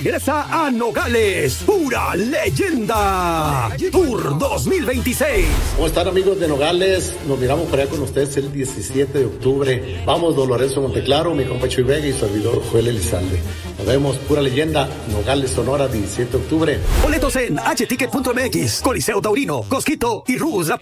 regresa a Nogales, pura leyenda. Tour 2026. ¿Cómo están, amigos de Nogales? Nos miramos por allá con ustedes el 17 de octubre. Vamos, Dolores Monteclaro, mi compa Chuy Vega y su servidor Joel Elizalde. Nos vemos, pura leyenda, Nogales, Sonora, 17 de octubre. Boletos en hticket.mx, Coliseo Taurino, Cosquito y Rus La